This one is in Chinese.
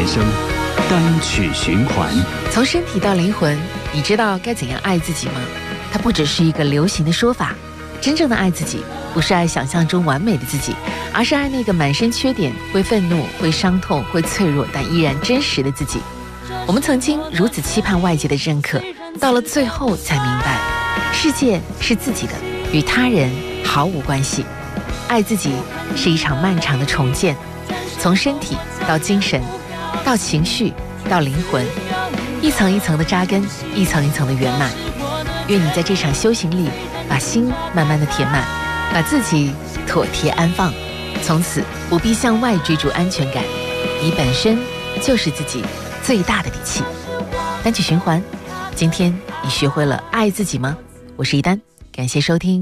人生单曲循环。 从身体到灵魂，你知道该怎样爱自己吗？它不只是一个流行的说法，真正的爱自己不是爱想象中完美的自己，而是爱那个满身缺点、会愤怒、会伤痛、会脆弱但依然真实的自己。我们曾经如此期盼外界的认可，到了最后才明白，世界是自己的，与他人毫无关系。爱自己是一场漫长的重建，从身体到精神，到情绪，到灵魂，一层一层的扎根，一层一层的圆满。愿你在这场修行里，把心慢慢的填满，把自己妥帖安放，从此不必向外追逐安全感，你本身就是自己最大的底气。单曲循环，今天你学会了爱自己吗？我是一丹，感谢收听。